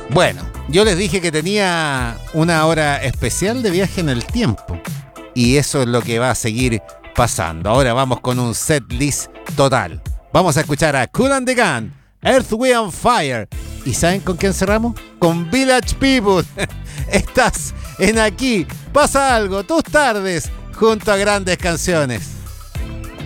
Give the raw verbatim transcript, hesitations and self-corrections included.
Bueno, yo les dije que tenía una hora especial de viaje en el tiempo. Y eso es lo que va a seguir pasando. Ahora vamos con un set list total. Vamos a escuchar a Kool and the Gang, Earth, Wind and Fire. ¿Y saben con quién cerramos? Con Village People. Estás en Aquí Pasa Algo, tus tardes, junto a grandes canciones.